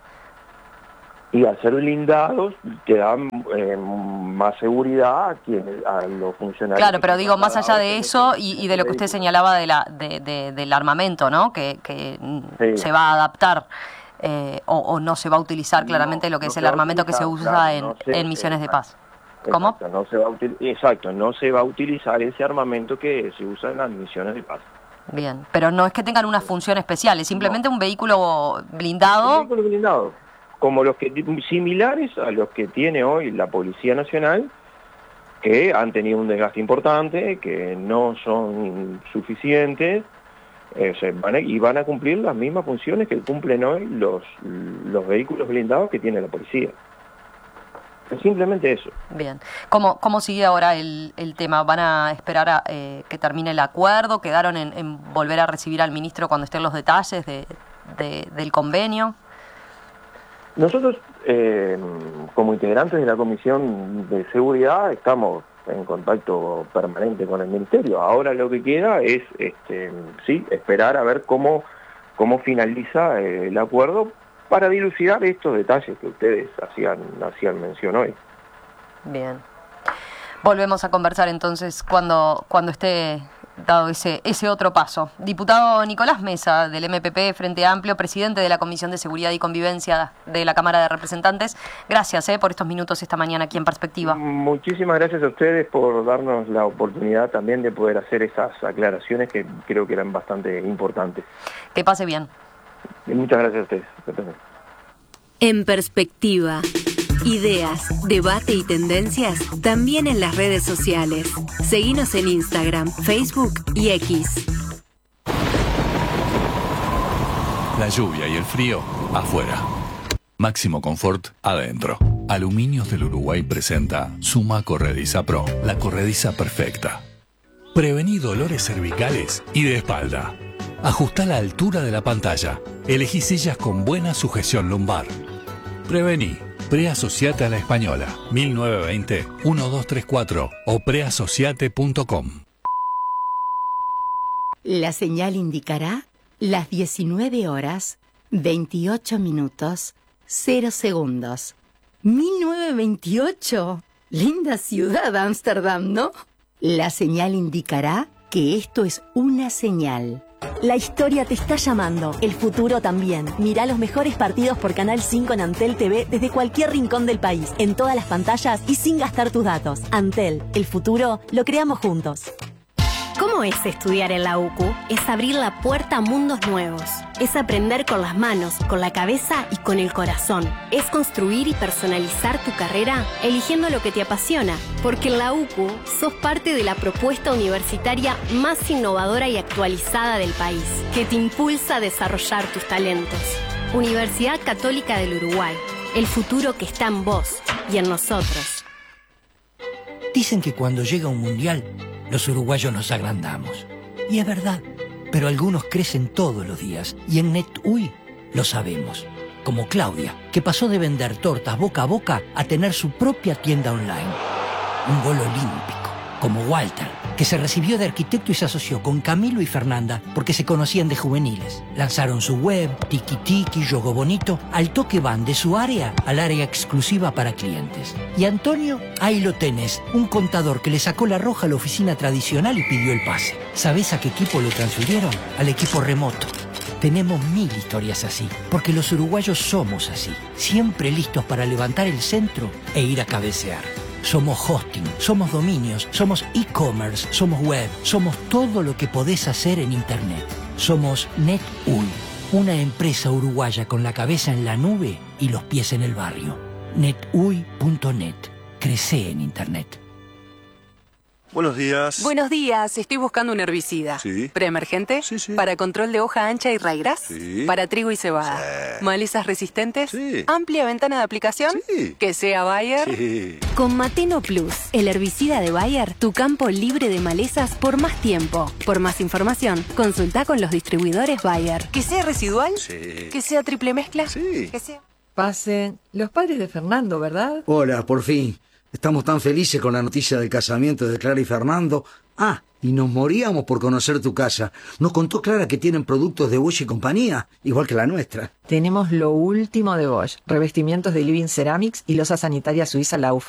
Speaker 12: Y al ser blindados te dan más seguridad a los funcionarios. Claro,
Speaker 2: pero digo, más allá de eso y de lo que usted señalaba del armamento, ¿no? Que sí, se va a adaptar o no se va a utilizar claramente lo que es el armamento que se usa en misiones de paz. ¿Cómo?
Speaker 12: Exacto, no se va a utilizar ese armamento que se usa en las misiones de paz.
Speaker 2: Bien, pero no es que tengan una función especial, es simplemente un vehículo blindado.
Speaker 12: Un vehículo blindado, como los que similares a los que tiene hoy la Policía Nacional, que han tenido un desgaste importante, que no son suficientes, van a cumplir las mismas funciones que cumplen hoy los vehículos blindados que tiene la policía. Es simplemente eso.
Speaker 2: Bien. ¿Cómo sigue ahora el tema? ¿Van a esperar a que termine el acuerdo? ¿Quedaron en volver a recibir al ministro cuando estén los detalles del convenio?
Speaker 12: Nosotros, como integrantes de la Comisión de Seguridad, estamos en contacto permanente con el Ministerio. Ahora lo que queda es esperar a ver cómo finaliza el acuerdo para dilucidar estos detalles que ustedes hacían mención hoy.
Speaker 2: Bien. Volvemos a conversar entonces cuando esté dado ese otro paso. Diputado Nicolás Mesa, del MPP Frente Amplio, presidente de la Comisión de Seguridad y Convivencia de la Cámara de Representantes, gracias por estos minutos esta mañana aquí en Perspectiva.
Speaker 12: Muchísimas gracias a ustedes por darnos la oportunidad también de poder hacer esas aclaraciones que creo que eran bastante importantes.
Speaker 2: Que pase bien.
Speaker 12: Y muchas gracias a ustedes.
Speaker 4: En Perspectiva. Ideas, debate y tendencias también en las redes sociales. Seguinos en Instagram, Facebook y X.
Speaker 9: La lluvia y el frío afuera. Máximo confort adentro. Aluminios del Uruguay presenta Suma Corrediza Pro, la corrediza perfecta. Prevení dolores cervicales y de espalda. Ajustá la altura de la pantalla. Elegí sillas con buena sujeción lumbar. Prevení. Preasociate a la Española, 1920-1234 o preasociate.com.
Speaker 13: La señal indicará las 19 horas, 28 minutos, 0 segundos. 1928. Linda ciudad, Ámsterdam, ¿no? La señal indicará que esto es una señal.
Speaker 14: La historia te está llamando, el futuro también. Mirá los mejores partidos por Canal 5 en Antel TV desde cualquier rincón del país, en todas las pantallas y sin gastar tus datos. Antel, el futuro lo creamos juntos.
Speaker 16: ¿Cómo es estudiar en la UCU? Es abrir la puerta a mundos nuevos. Es aprender con las manos, con la cabeza y con el corazón. Es construir y personalizar tu carrera eligiendo lo que te apasiona. Porque en la UCU sos parte de la propuesta universitaria más innovadora y actualizada del país, que te impulsa a desarrollar tus talentos. Universidad Católica del Uruguay. El futuro que está en vos y en nosotros.
Speaker 18: Dicen que cuando llega un mundial, los uruguayos nos agrandamos. Y es verdad, pero algunos crecen todos los días. Y en NetUI lo sabemos. Como Claudia, que pasó de vender tortas boca a boca a tener su propia tienda online. Un gol olímpico. Como Walter, que se recibió de arquitecto y se asoció con Camilo y Fernanda porque se conocían de juveniles. Lanzaron su web, Tiki Tiki, Yogo Bonito, al toque van de su área al área exclusiva para clientes. Y Antonio, ahí lo tenés, un contador que le sacó la roja a la oficina tradicional y pidió el pase. ¿Sabés a qué equipo lo transfirieron? Al equipo remoto. Tenemos 1000 historias así, porque los uruguayos somos así, siempre listos para levantar el centro e ir a cabecear. Somos hosting, somos dominios, somos e-commerce, somos web, somos todo lo que podés hacer en Internet. Somos NetUI, una empresa uruguaya con la cabeza en la nube y los pies en el barrio. netui.net. Crece en Internet.
Speaker 7: Buenos días.
Speaker 24: Buenos días, estoy buscando un herbicida.
Speaker 7: Sí.
Speaker 24: ¿Preemergente?
Speaker 7: Sí.
Speaker 24: ¿Para control de hoja ancha y raigras?
Speaker 7: Sí.
Speaker 24: ¿Para trigo y cebada?
Speaker 7: Sí.
Speaker 24: ¿Malezas resistentes?
Speaker 7: Sí.
Speaker 24: ¿Amplia ventana de aplicación?
Speaker 7: Sí.
Speaker 24: ¿Que sea Bayer?
Speaker 7: Sí.
Speaker 16: Con Mateno Plus, el herbicida de Bayer, tu campo libre de malezas por más tiempo. Por más información, consulta con los distribuidores Bayer.
Speaker 24: ¿Que sea residual?
Speaker 7: Sí.
Speaker 24: ¿Que sea triple mezcla?
Speaker 7: Sí.
Speaker 24: ¿Que sea...
Speaker 10: Pasen. Los padres de Fernando, ¿verdad?
Speaker 15: Hola, por fin. Estamos tan felices con la noticia del casamiento de Clara y Fernando. Ah, y nos moríamos por conocer tu casa. Nos contó Clara que tienen productos de Bosch y compañía, igual que la nuestra.
Speaker 10: Tenemos lo último de Bosch. Revestimientos de Living Ceramics y losa sanitaria suiza Lauf.